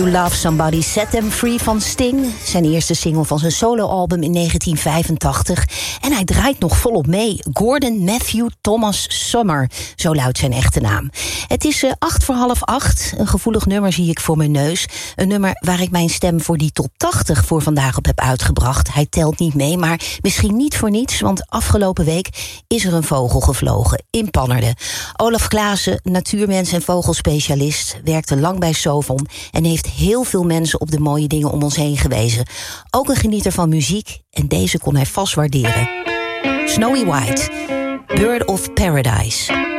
Love Somebody Set Them Free van Sting. Zijn eerste single van zijn soloalbum in 1985. En hij draait nog volop mee. Gordon Matthew Thomas Summer, zo luidt zijn echte naam. Het is 7:45. Een gevoelig nummer zie ik voor mijn neus. Een nummer waar ik mijn stem voor die top 80 voor vandaag op heb uitgebracht. Hij telt niet mee, maar misschien niet voor niets, want afgelopen week is er een vogel gevlogen in Pannerden. Olaf Klaassen, natuurmens en vogelspecialist, werkte lang bij Sovon en heeft heel veel mensen op de mooie dingen om ons heen gewezen. Ook een genieter van muziek, en deze kon hij vast waarderen. Snowy White, Bird of Paradise.